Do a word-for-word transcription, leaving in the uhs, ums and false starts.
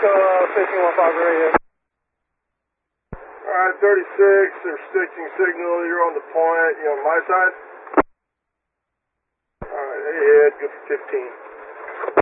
Echo fifteen one five radio. Alright, thirty-six, they're switching signal, you're on the point, you on my side? Alright, head, good for fifteen.